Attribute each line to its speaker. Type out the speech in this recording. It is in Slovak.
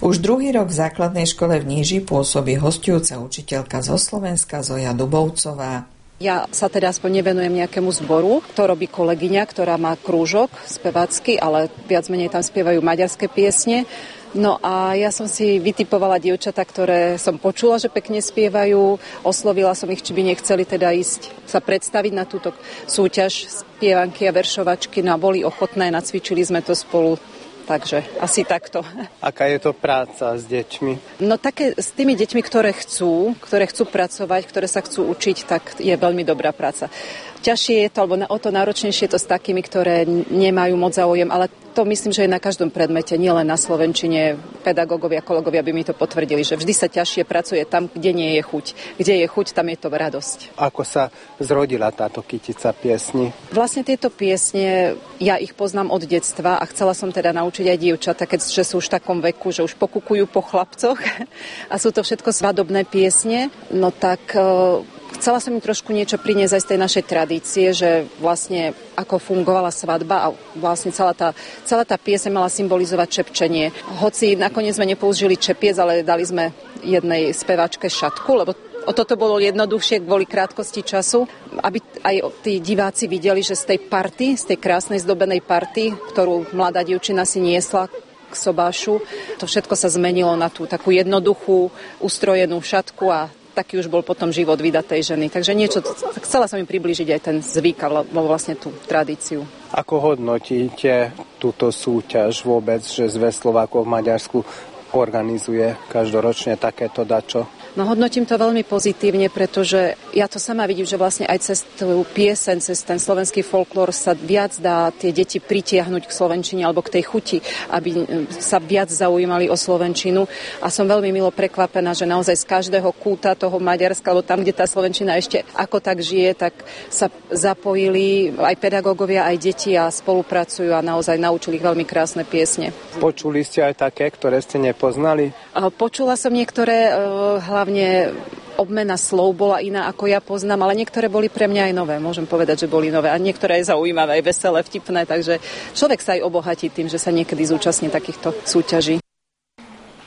Speaker 1: Už druhý rok v základnej škole v Níži pôsobí hosťujúca učiteľka zo Slovenska Zoja Dubovcová.
Speaker 2: Ja sa teda aspoň nevenujem nejakému zboru, to robí kolegyňa, ktorá má krúžok spevácky, ale viac menej tam spievajú maďarské piesne. No a ja som si vytipovala dievčatá, ktoré som počula, že pekne spievajú. Oslovila som ich, či by nechceli teda ísť sa predstaviť na túto súťaž spievanky a veršovačky. No a boli ochotné, nacvičili sme to spolu. Takže asi takto.
Speaker 3: Aká je to práca s deťmi?
Speaker 2: No také s tými deťmi, ktoré chcú pracovať, ktoré sa chcú učiť, tak je veľmi dobrá práca. Ťažšie je to, alebo o to náročnejšie je to s takými, ktoré nemajú moc záujem, ale to myslím, že je na každom predmete, nielen na slovenčine. Pedagógovia, kolegovia by mi to potvrdili, že vždy sa ťažšie pracuje tam, kde nie je chuť. Kde je chuť, tam je to radosť.
Speaker 3: Ako sa zrodila táto kytica piesni?
Speaker 2: Vlastne tieto piesne, ja ich poznám od detstva a chcela som teda naučiť aj dievčatá, keďže sú už v takom veku, že už pokukujú po chlapcoch a sú to všetko svadobné piesne, no tak chcela som im trošku niečo priniesť aj z tej našej tradície, že vlastne ako fungovala svadba a vlastne celá tá pieseň mala symbolizovať čepčenie. Hoci nakoniec sme nepoužili čepiec, ale dali sme jednej speváčke šatku, lebo toto bolo jednoduchšie kvôli krátkosti času, aby aj tí diváci videli, že z tej krásnej zdobenej party, ktorú mladá dievčina si niesla k sobášu, to všetko sa zmenilo na tú takú jednoduchú, ustrojenú šatku a taký už bol potom život vydatej ženy. Takže niečo, chcela som im priblížiť aj ten zvyk, alebo vlastne tú tradíciu.
Speaker 3: Ako hodnotíte túto súťaž vôbec, že Zväz Slovákov v Maďarsku organizuje každoročne takéto dačo?
Speaker 2: No hodnotím to veľmi pozitívne, pretože ja to sama vidím, že vlastne aj cez tú pieseň, cez ten slovenský folklór sa viac dá tie deti pritiahnuť k slovenčine alebo k tej chuti, aby sa viac zaujímali o slovenčinu. A som veľmi milo prekvapená, že naozaj z každého kúta toho Maďarska, alebo tam, kde tá slovenčina ešte ako tak žije, tak sa zapojili aj pedagógovia, aj deti a spolupracujú a naozaj naučili ich veľmi krásne piesne.
Speaker 3: Počuli ste aj také, ktoré ste nepoznali?
Speaker 2: Počula som niektoré, hlavne obmena slov bola iná, ako ja poznám, ale niektoré boli pre mňa aj nové, môžem povedať, že boli nové a niektoré aj zaujímavé, aj veselé, vtipné, takže človek sa aj obohatí tým, že sa niekedy zúčastní takýchto súťaží.